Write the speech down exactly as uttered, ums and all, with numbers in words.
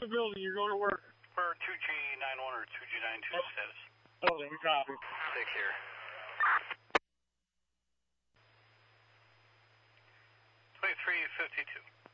the building. You're going to work. For two G nine one or two G nine two oh. Status. Building, copy. Take care. twenty-three fifty-two.